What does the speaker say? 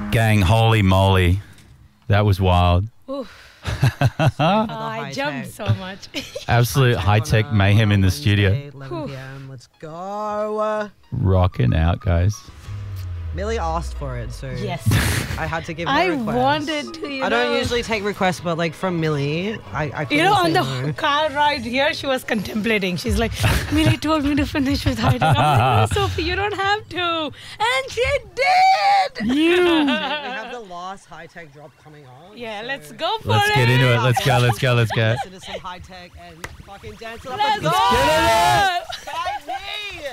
Gang, holy moly. That was wild. I jumped so much. Absolute high-tech mayhem in the studio. 11 p.m. Let's go. Rocking out, guys. Millie asked for it, so Yes. I had to give her I a request. wanted to, I don't usually take requests, but like from Millie, I couldn't on say the no. car ride here, she was contemplating. She's like, Millie told me to finish with hiding. I'm like, no, Sophie, you don't have to. And she did. We have the last high-tech drop coming on. Yeah, so let's go for Let's it. get into it. Let's go. Listen to some high-tech and fucking dance it up. Let's Let's go. go.